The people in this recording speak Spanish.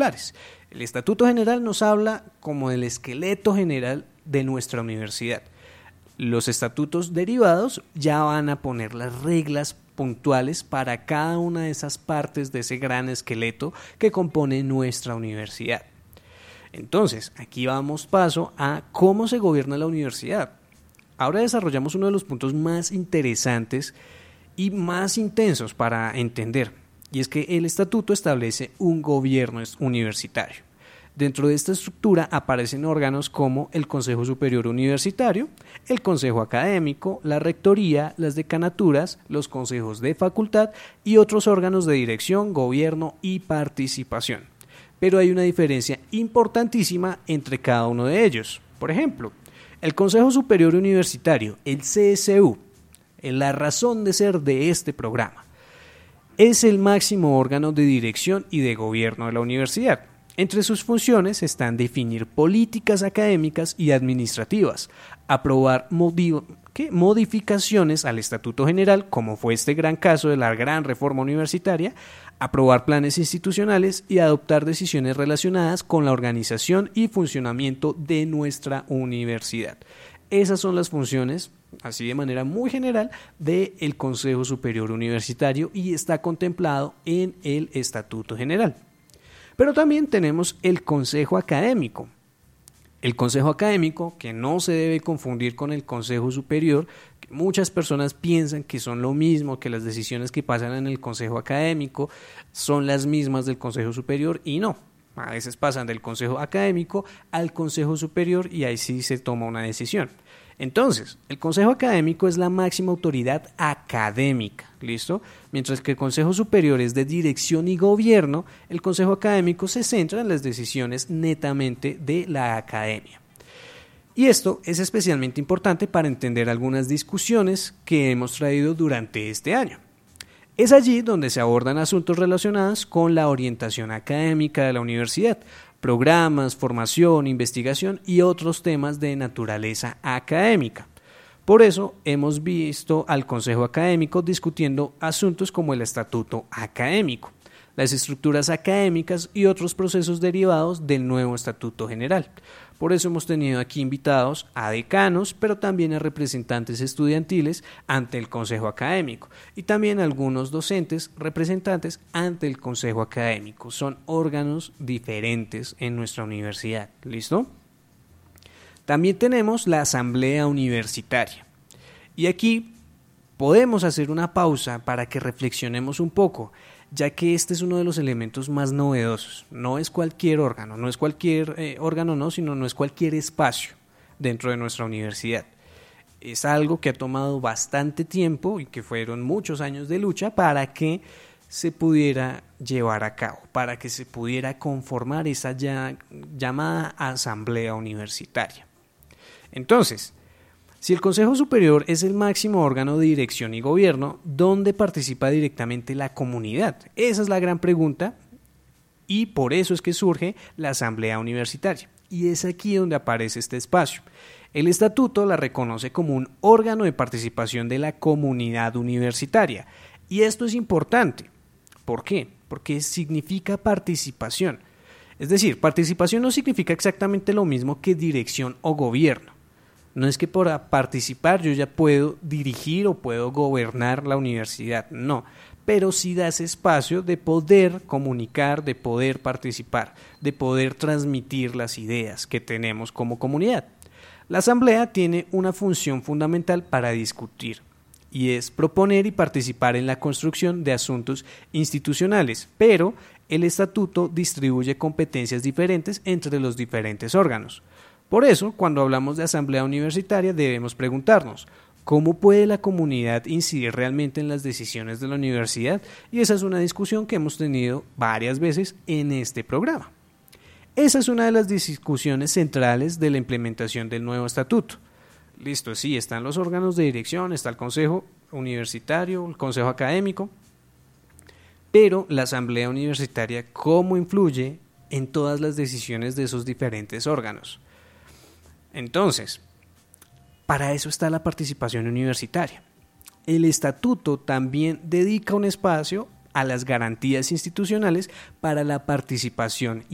particulares. El Estatuto General nos habla como del esqueleto general de nuestra universidad. Los estatutos derivados ya van a poner las reglas puntuales para cada una de esas partes de ese gran esqueleto que compone nuestra universidad. Entonces, aquí vamos paso a cómo se gobierna la universidad. Ahora desarrollamos uno de los puntos más interesantes y más intensos para entender, y es que el estatuto establece un gobierno universitario. Dentro de esta estructura aparecen órganos como el Consejo Superior Universitario, el Consejo Académico, la Rectoría, las decanaturas, los consejos de facultad y otros órganos de dirección, gobierno y participación. Pero hay una diferencia importantísima entre cada uno de ellos. Por ejemplo, el Consejo Superior Universitario, el CSU, la razón de ser de este programa, es el máximo órgano de dirección y de gobierno de la universidad. Entre sus funciones están definir políticas académicas y administrativas, aprobar modificaciones al Estatuto General, como fue este gran caso de la gran reforma universitaria, aprobar planes institucionales y adoptar decisiones relacionadas con la organización y funcionamiento de nuestra universidad. Esas son las funciones, así de manera muy general, del Consejo Superior Universitario y está contemplado en el Estatuto General. Pero también tenemos el Consejo Académico. El Consejo Académico, que no se debe confundir con el Consejo Superior, que muchas personas piensan que son lo mismo, que las decisiones que pasan en el Consejo Académico son las mismas del Consejo Superior, y no. A veces pasan del Consejo Académico al Consejo Superior y ahí sí se toma una decisión. Entonces, el Consejo Académico es la máxima autoridad académica, ¿listo? Mientras que el Consejo Superior es de dirección y gobierno, el Consejo Académico se centra en las decisiones netamente de la academia. Y esto es especialmente importante para entender algunas discusiones que hemos traído durante este año. Es allí donde se abordan asuntos relacionados con la orientación académica de la universidad, programas, formación, investigación y otros temas de naturaleza académica. Por eso hemos visto al Consejo Académico discutiendo asuntos como el estatuto académico, las estructuras académicas y otros procesos derivados del nuevo Estatuto General. Por eso hemos tenido aquí invitados a decanos, pero también a representantes estudiantiles ante el Consejo Académico y también a algunos docentes representantes ante el Consejo Académico. Son órganos diferentes en nuestra universidad. ¿Listo? También tenemos la Asamblea Universitaria. Y aquí podemos hacer una pausa para que reflexionemos un poco, ya que este es uno de los elementos más novedosos. No es cualquier órgano, no es cualquier sino no es cualquier espacio dentro de nuestra universidad. Es algo que ha tomado bastante tiempo y que fueron muchos años de lucha para que se pudiera llevar a cabo, para que se pudiera conformar esa llamada Asamblea Universitaria. Entonces, si el Consejo Superior es el máximo órgano de dirección y gobierno, ¿dónde participa directamente la comunidad? Esa es la gran pregunta y por eso es que surge la Asamblea Universitaria. Y es aquí donde aparece este espacio. El estatuto la reconoce como un órgano de participación de la comunidad universitaria. Y esto es importante. ¿Por qué? Porque significa participación. Es decir, participación no significa exactamente lo mismo que dirección o gobierno. No es que por participar yo ya puedo dirigir o puedo gobernar la universidad, no, pero sí da ese espacio de poder comunicar, de poder participar, de poder transmitir las ideas que tenemos como comunidad. La asamblea tiene una función fundamental para discutir y es proponer y participar en la construcción de asuntos institucionales, pero el estatuto distribuye competencias diferentes entre los diferentes órganos. Por eso, cuando hablamos de asamblea universitaria, debemos preguntarnos, ¿cómo puede la comunidad incidir realmente en las decisiones de la universidad? Y esa es una discusión que hemos tenido varias veces en este programa. Esa es una de las discusiones centrales de la implementación del nuevo estatuto. Listo, sí, están los órganos de dirección, está el consejo universitario, el consejo académico, pero la asamblea universitaria, ¿cómo influye en todas las decisiones de esos diferentes órganos? Entonces, para eso está la participación universitaria. El estatuto también dedica un espacio a las garantías institucionales para la participación